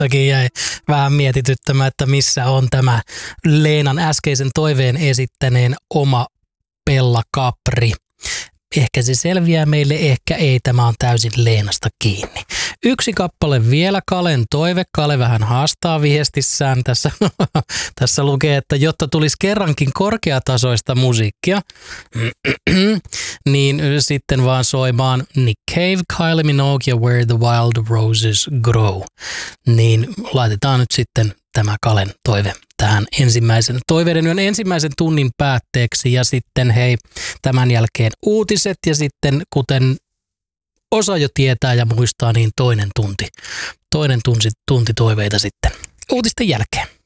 Takia jäi vähän mietityttämään, että missä on tämä Leenan äskeisen toiveen esittäneen oma Pella Capri. Ehkä se selviää meille, ehkä ei. Tämä on täysin Leenasta kiinni. Yksi kappale vielä, Kalen toive. Kale vähän haastaa viestissään. Tässä lukee, että jotta tulisi kerrankin korkeatasoista musiikkia, niin sitten vaan soimaan Nick Cave, Kylie Minogue ja Where the Wild Roses Grow. Niin laitetaan nyt sitten tämä Kalen toive tähän toiveiden yön ensimmäisen tunnin päätteeksi ja sitten hei, tämän jälkeen uutiset ja sitten kuten osa jo tietää ja muistaa, niin toinen tunti toiveita sitten uutisten jälkeen.